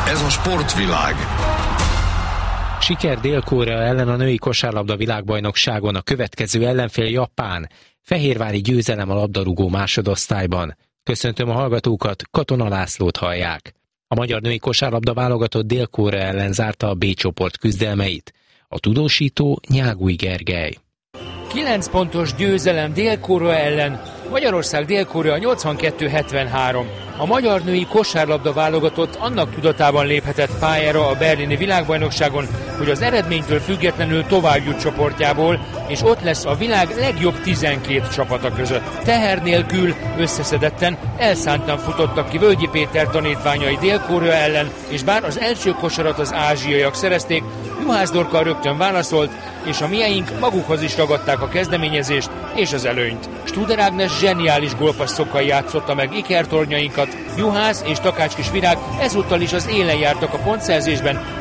Ez a sportvilág. Siker Dél-Korea ellen a női kosárlabda világbajnokságon, a következő ellenfél Japán. Fehérvári győzelem a labdarúgó másodosztályban. Köszöntöm a hallgatókat, Katona Lászlót hallják. A magyar női kosárlabda válogatott Dél-Korea ellen zárta a B csoport küzdelmeit. A tudósító Nyágúj Gergely. 9 pontos győzelem Dél-Korea ellen, Magyarország Dél-Korea 82-73. A magyar női kosárlabda válogatott annak tudatában léphetett pályára a berlini világbajnokságon, hogy az eredménytől függetlenül tovább jut csoportjából, és ott lesz a világ legjobb 12 csapata között. Teher nélkül, összeszedetten, elszántan futottak ki Völgyi Péter tanítványai Dél-Korea ellen, és bár az első kosarat az ázsiaiak szerezték, Juhász Dorka rögtön válaszolt, és a mieink magukhoz is ragadták a kezdeményezést és az előnyt. Studer Ágnes zseniális gólpasszokkal játszotta meg ikertornyainkat, Juhász és Takács Kis Virág ezúttal is az élen jártak a pontszerzésben,